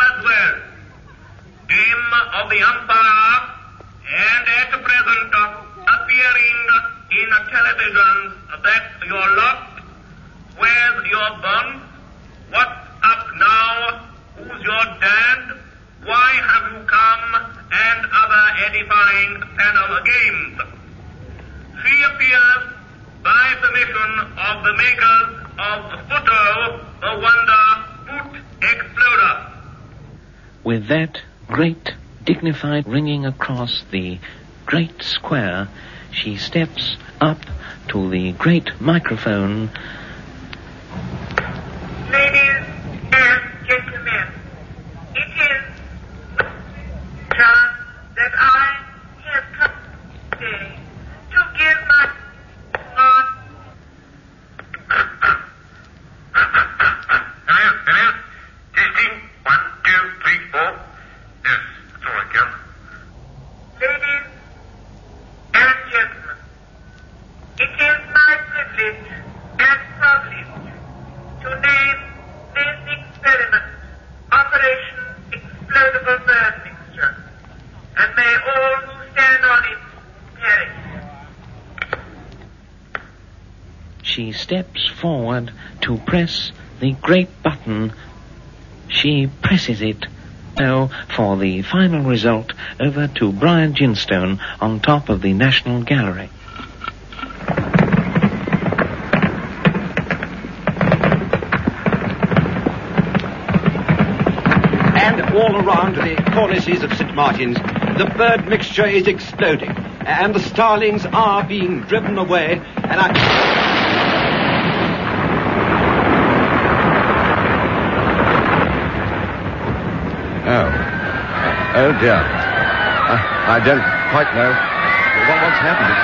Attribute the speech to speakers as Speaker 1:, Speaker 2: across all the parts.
Speaker 1: as well. Name of the umpire and at present appearing in televisions that you're locked. Where's your bun? What's up now? Who's your dad? Why have you come? And other edifying panel games. She appears by permission of the makers of Footo, the Wonder Boot Exploder.
Speaker 2: With that great, dignified ringing across the great square, she steps up to the great microphone.
Speaker 1: Ladies and gentlemen, it is chance that I have come today to give my Testing. 1, 2, 3, 4. Yes, that's all I can. Ladies and gentlemen, it is my privilege and privilege to name this experiment Operation Explodable Bird Mixture, and may all who stand on it perish.
Speaker 2: She steps forward to press the great button. She presses it. Now, for the final result, over to Brian Ginstone on top of the National Gallery.
Speaker 3: And all around the cornices of St. Martin's, the bird mixture is exploding, and the starlings are being driven away, and
Speaker 4: Oh dear. I don't quite know what's happened.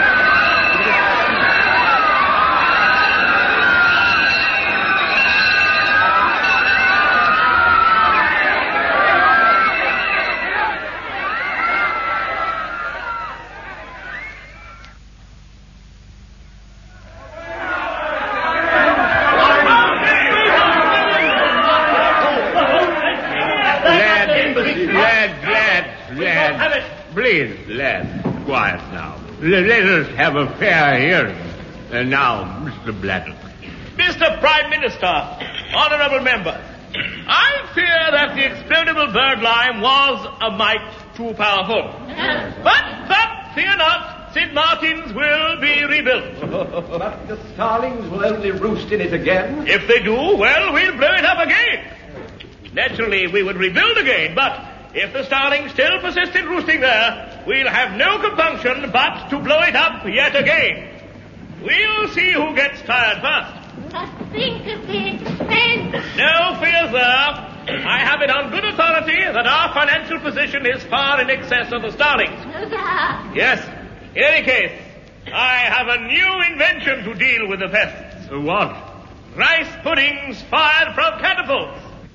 Speaker 5: Please, lads, quiet now. Let us have a fair hearing. And now, Mr. Blattle.
Speaker 6: Mr. Prime Minister, honourable members, I fear that the explodable bird lime was a mite too powerful. But fear not, St. Martin's will be rebuilt.
Speaker 3: But the starlings will only roost in it again.
Speaker 6: If they do, well, we'll blow it up again. Naturally, we would rebuild again, but if the starlings still persist in roosting there, we'll have no compunction but to blow it up yet again. We'll see who gets tired first.
Speaker 7: But think of the expense.
Speaker 6: No fears there. I have it on good authority that our financial position is far in excess of the starlings. Yes. In any case, I have a new invention to deal with the pests.
Speaker 5: What?
Speaker 6: Rice puddings fired from catapults.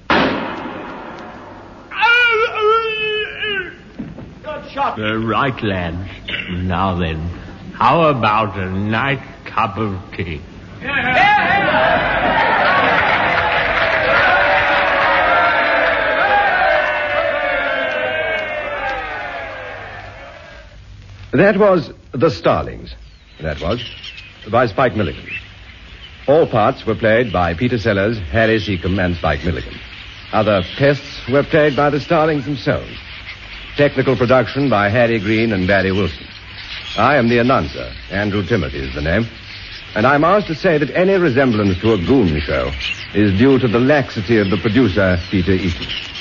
Speaker 3: Good shot.
Speaker 5: Right, lads. Now then, how about a nice cup of tea?
Speaker 4: That was The Starlings. That was by Spike Milligan. All parts were played by Peter Sellers, Harry Seacombe, and Spike Milligan. Other pests were played by the Starlings themselves. Technical production by Harry Green and Barry Wilson. I am the announcer. Andrew Timothy is the name. And I'm asked to say that any resemblance to a goon show is due to the laxity of the producer, Peter Eaton.